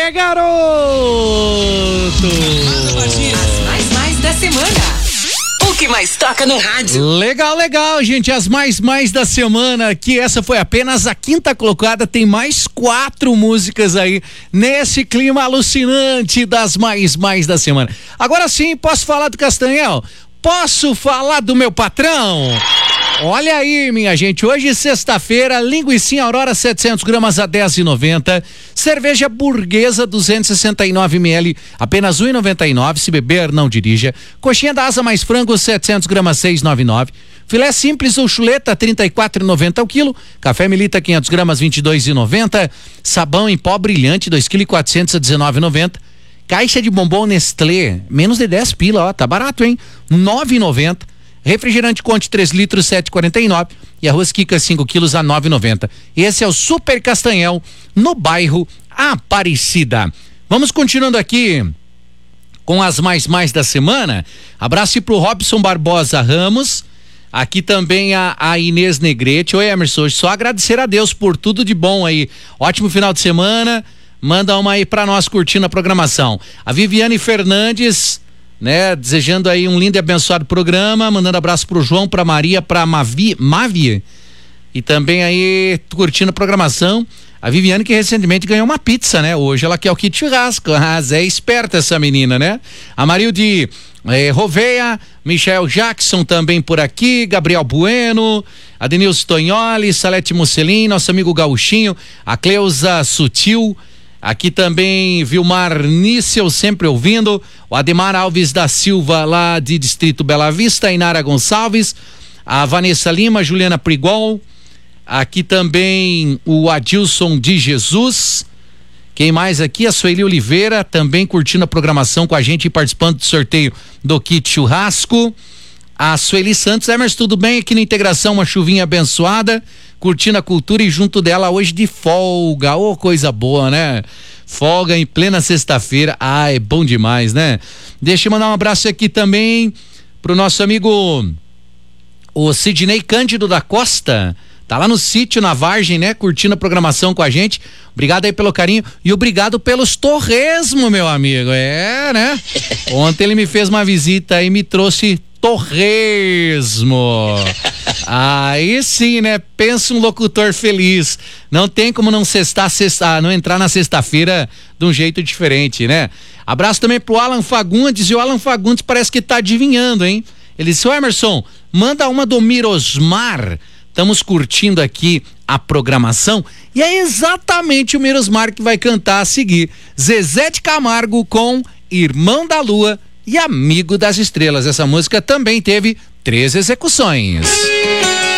Aê, garoto! As mais da semana. O que mais toca no rádio? Legal, gente. As mais da semana, que essa foi apenas a quinta colocada, tem mais 4 músicas aí nesse clima alucinante das mais da semana. Agora sim, posso falar do Castanhel? Posso falar do meu patrão? Olha aí, minha gente, hoje sexta-feira, linguicinha Aurora 700 gramas a 10,90, cerveja Burguesa 269 ml, apenas 1,99, se beber não dirija, coxinha da Asa mais frango 700 gramas 6,99, filé simples ou chuleta 34,90 ao quilo, café Melita 500 gramas 22,90, sabão em pó brilhante 2,4 kg a 19,90, caixa de bombom Nestlé, menos de 10 pila, ó, tá barato, hein? 9,90. Refrigerante Conte 3 litros 7,49 e arroz Kika 5 quilos a 9,90. Esse é o Super Castanhel no bairro Aparecida. Vamos continuando aqui com as mais da semana. Abraço pro Robson Barbosa Ramos. Aqui também a Inês Negrete. Oi, Emerson, só agradecer a Deus por tudo de bom aí. Ótimo final de semana. Manda uma aí pra nós curtindo a programação. A Viviane Fernandes, né, desejando aí um lindo e abençoado programa, mandando abraço pro João, pra Maria, pra Mavi, e também aí curtindo a programação. A Viviane, que recentemente ganhou uma pizza, né? Hoje ela quer o kit churrasco. É esperta essa menina, né? A Marilde Roveia, Michel Jackson também por aqui, Gabriel Bueno, a Denilson Tognoli, Salete Musselin, nosso amigo Gauchinho, a Cleusa Sutil. Aqui também Vilmar Nícel, sempre ouvindo, o Ademar Alves da Silva, lá de Distrito Bela Vista, Inara Gonçalves, a Vanessa Lima, Juliana Prigol, aqui também o Adilson de Jesus, quem mais aqui? A Sueli Oliveira, também curtindo a programação com a gente e participando do sorteio do kit churrasco. A Sueli Santos, Emerson, tudo bem? Aqui na Integração, uma chuvinha abençoada, curtindo a cultura e junto dela hoje de folga. Ô, coisa boa, né? Folga em plena sexta-feira. Ah, é bom demais, né? Deixa eu mandar um abraço aqui também pro nosso amigo o Sidney Cândido da Costa. Tá lá no sítio, na Vargem, né? Curtindo a programação com a gente. Obrigado aí pelo carinho e obrigado pelos torresmo, meu amigo. É, né? Ontem ele me fez uma visita e me trouxe torresmo. Aí sim, né? Pensa um locutor feliz. Não tem como não não entrar na sexta-feira de um jeito diferente, né? Abraço também pro Alan Fagundes, e o Alan Fagundes parece que tá adivinhando, hein? Ele disse: ô Emerson, manda uma do Mirosmar. Estamos curtindo aqui a programação e é exatamente o Mirosmar que vai cantar a seguir. Zezé de Camargo com Irmão da Lua e Amigo das Estrelas. Essa música também teve 3 execuções.